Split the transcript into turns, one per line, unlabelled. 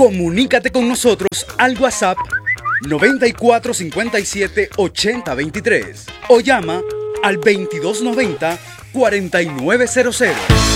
Comunícate con nosotros al WhatsApp 9457 8023 o llama al 2290 4900.